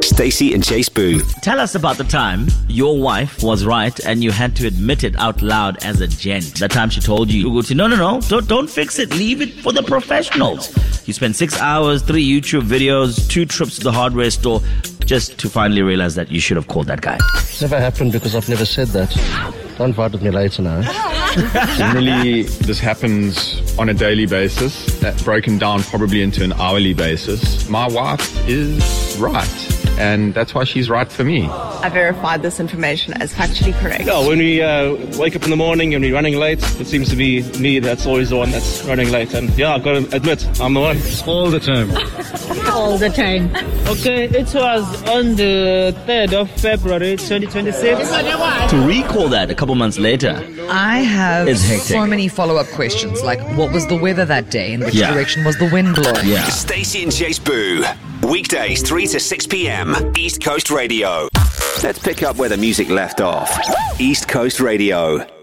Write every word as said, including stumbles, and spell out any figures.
Stacey and Chase Boo. Tell us about the time your wife was right and you had to admit it out loud as a gent. That time she told you, no, no, no, don't, don't fix it. Leave it for the professionals. You spent six hours, three YouTube videos, two trips to the hardware store just to finally realize that you should have called that guy. Never happened because I've never said that. Don't fight with me later now. Generally, this happens on a daily basis, that broken down probably into an hourly basis. My wife is right, and that's why she's right for me. I verified this information as factually correct. Yeah, when we uh, wake up in the morning and we're running late, it seems to be me that's always the one that's running late. And yeah, I've got to admit, I'm the one. All the time. All the time. Okay, it was on the third of February twenty twenty-six. To recall that a couple months later, I have It's hectic. so many follow-up questions, like what was the weather that day and which Yeah. direction was the wind blowing? yeah. Stacey and Chase Boo. Weekdays three to six p.m. East Coast Radio. Let's pick up where the music left off. East Coast Radio.